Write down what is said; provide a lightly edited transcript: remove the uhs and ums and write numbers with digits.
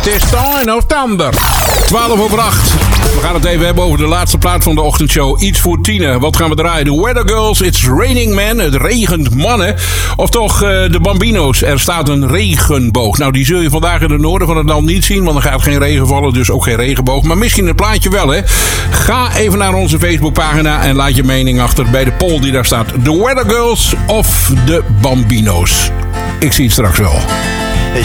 Het is Time of Thunder. 8:12. We gaan het even hebben over de laatste plaat van de ochtendshow. Iets voor 10. Wat gaan we draaien? The Weather Girls, It's Raining Man. Het regent mannen. Of toch de Bambino's. Er staat een regenboog. Nou, die zul je vandaag in het noorden van het land niet zien. Want er gaat geen regen vallen, dus ook geen regenboog. Maar misschien het plaatje wel, hè. Ga even naar onze Facebookpagina en laat je mening achter bij de poll die daar staat. The Weather Girls of de Bambino's. Ik zie het straks wel.